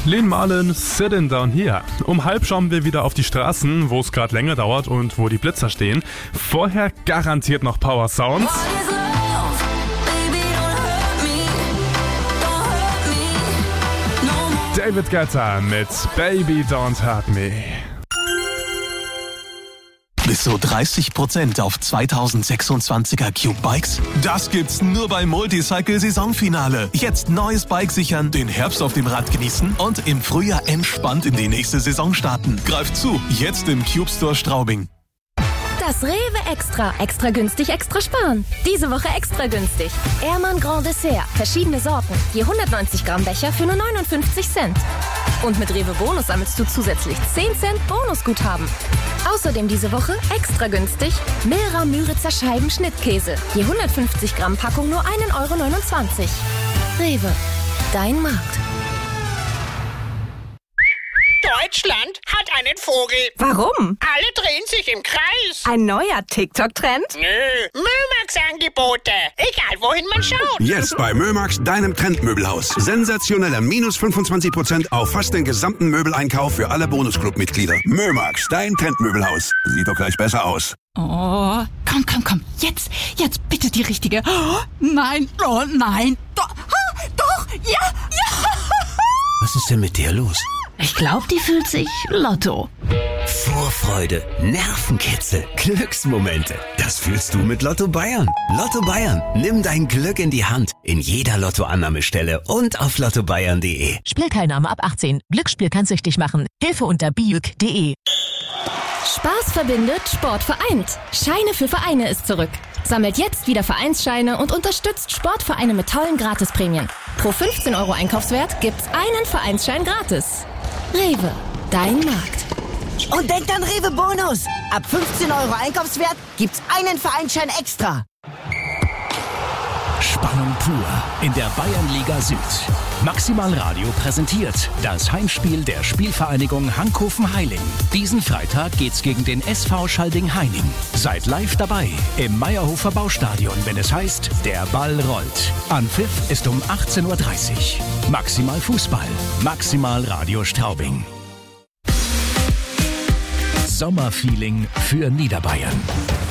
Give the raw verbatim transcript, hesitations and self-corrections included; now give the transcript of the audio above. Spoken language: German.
Lehn Marlin, Sitting Down Here. Um halb schauen wir wieder auf die Straßen, wo es gerade länger dauert und wo die Blitzer stehen. Vorher garantiert noch Power Sounds. David Guetta mit Baby Don't Hurt Me. Bis zu dreißig Prozent auf zweitausendsechsundzwanziger Cube Bikes? Das gibt's nur beim Multicycle-Saisonfinale. Jetzt neues Bike sichern, den Herbst auf dem Rad genießen und im Frühjahr entspannt in die nächste Saison starten. Greift zu, jetzt im Cube Store Straubing. Das Rewe Extra. Extra günstig, extra sparen. Diese Woche extra günstig. Ehrmann Grand Dessert. Verschiedene Sorten. Je hundertneunzig Gramm Becher für nur neunundfünfzig Cent. Und mit Rewe Bonus sammelst du zusätzlich zehn Cent Bonusguthaben. Außerdem diese Woche extra günstig Milra Müritzer Scheiben Schnittkäse. Je hundertfünfzig Gramm Packung nur ein Euro neunundzwanzig. Rewe. Dein Markt. Deutschland hat einen Vogel. Warum? Alle drehen sich im Kreis. Ein neuer TikTok-Trend? Nö, Mömax-Angebote. Egal, wohin man schaut. Jetzt bei Mömax, deinem Trendmöbelhaus. Sensationelle minus fünfundzwanzig Prozent auf fast den gesamten Möbeleinkauf für alle Bonusclub-Mitglieder. Mömax, dein Trendmöbelhaus. Sieht doch gleich besser aus. Oh, komm, komm, komm. Jetzt, jetzt bitte die richtige. Oh, nein, oh nein. Doch, oh, doch, ja, ja. Was ist denn mit dir los? Ich glaube, die fühlt sich Lotto. Vorfreude, Nervenkitzel, Glücksmomente. Das fühlst du mit Lotto Bayern. Lotto Bayern, nimm dein Glück in die Hand. In jeder Lottoannahmestelle und auf lotto bayern punkt de. Spielteilnahme ab achtzehn. Glücksspiel kann süchtig machen. Hilfe unter biuk punkt de. Spaß verbindet, Sport vereint. Scheine für Vereine ist zurück. Sammelt jetzt wieder Vereinsscheine und unterstützt Sportvereine mit tollen Gratisprämien. Pro fünfzehn Euro Einkaufswert gibt's einen Vereinsschein gratis. Rewe, dein Markt. Und denkt an Rewe Bonus. Ab fünfzehn Euro Einkaufswert gibt's einen Vereinsschein extra. Spannung pur in der Bayernliga Süd. Maximal Radio präsentiert das Heimspiel der Spielvereinigung Hankhofen-Heiling. Diesen Freitag geht's gegen den S V Schalding-Heining. Seid live dabei im Meierhofer Baustadion, wenn es heißt, der Ball rollt. Anpfiff ist um achtzehn Uhr dreißig. Maximal Fußball. Maximal Radio Straubing. Sommerfeeling für Niederbayern.